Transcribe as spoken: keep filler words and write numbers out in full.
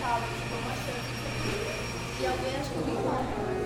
fala, tipo, uma chance. E alguém acha que não.